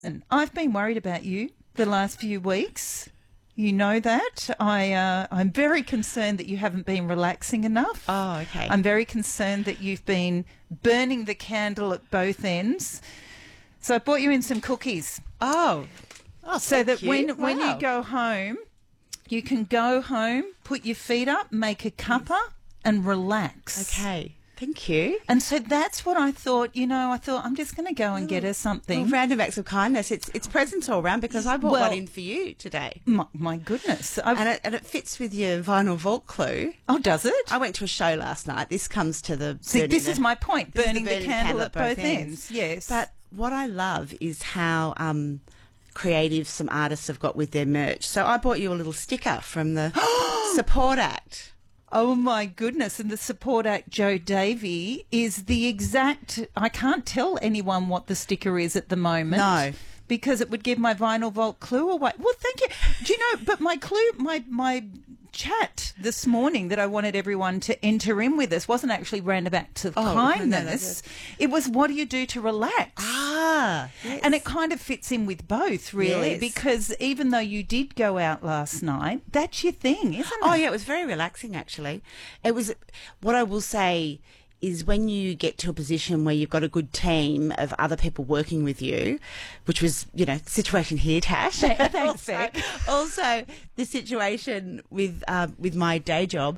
And I've been worried about you the last few weeks. You know that. I'm very concerned that you haven't been relaxing enough. Oh, okay. I'm very concerned that you've been burning the candle at both ends. So I brought you in some cookies. Oh, So that you. when you Wow. go home, you can go home, put your feet up, make a cuppa and relax. Okay. Thank you. And so that's what I thought, I thought I'm just going to go and get her Well, something. random acts of kindness. It's presents all round because I bought one in for you today. My goodness. And it fits with your vinyl vault clue. Oh, does it? I went to a show last night. This comes to the... See, this is my point, this is burning the candle at both ends. Yes. But what I love is how creative some artists have got with their merch. So I bought you a little sticker from the Support Act. Oh, my goodness. And the support act, Joe Davey, is the exact... I can't tell anyone what the sticker is at the moment. No. Because it would give my vinyl vault clue away. Well, thank you. Do you know, but my clue, my chat this morning that I wanted everyone to enter in with us wasn't actually random acts of kindness. It was, what do you do to relax? Ah, yes. And it kind of fits in with both, really, Yes. because even though you did go out last night, that's your thing, isn't it? Oh, yeah, it was very relaxing, actually. It was, what I will say is when you get to a position where you've got a good team of other people working with you, which was, situation here, Tash. Thanks, Beck. Also, the situation with my day job,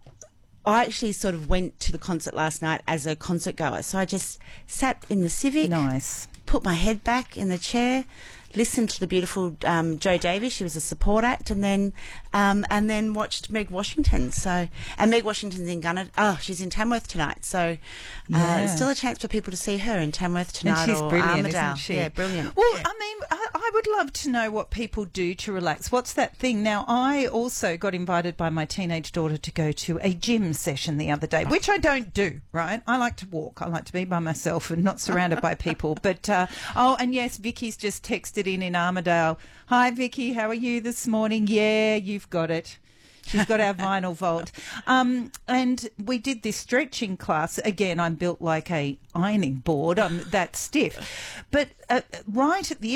I actually sort of went to the concert last night as a concert goer. So I just sat in the Civic, Nice. put my head back in the chair, listened to the beautiful Joe Davies. She was a support act, and then watched Meg Washington. And Meg Washington's in Gunner. Oh, she's in Tamworth tonight. So there's still a chance for people to see her in Tamworth tonight, And she's or brilliant, Armidale. isn't she? Yeah, brilliant. Well, Yeah. I mean, I would love to know what people do to relax. What's that thing? Now, I also got invited by my teenage daughter to go to a gym session the other day, which I don't do, right? I like to walk. I like to be by myself and not surrounded by people. But, and yes, Vicky's just texted in Armidale. Hi, Vicky, how are you this morning? Yeah, you've got it. She's got our vinyl vault. And we did this stretching class. Again, I'm built like a ironing board. I'm that stiff. But right at the